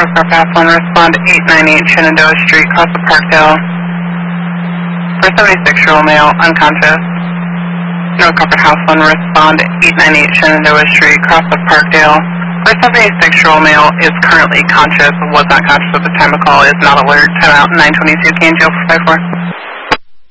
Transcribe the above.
North Path 1, respond to 898 Shenandoah Street, cross of Parkdale. For 76-year-old male, unconscious. North Comfort House 1, respond to 898 Shenandoah Street, cross of Parkdale. For 76-year-old male is currently conscious, was not conscious at the time of call, is not alert. Time out 922, KNGL 454.